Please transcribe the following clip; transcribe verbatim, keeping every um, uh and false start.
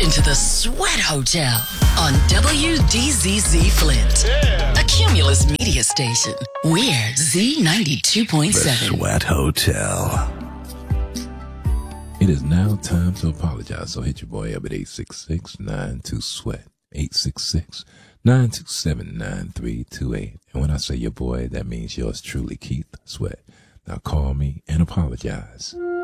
into the Sweat Hotel on W D Z Z Flint, yeah. A Cumulus media station. We're Z ninety-two point seven. The Sweat Hotel. It is now time to apologize, so hit your boy up at eight six six, nine two, SWEAT, eight six six, nine two seven, nine three two eight. And when I say your boy, that means yours truly, Keith Sweat. Now call me and apologize.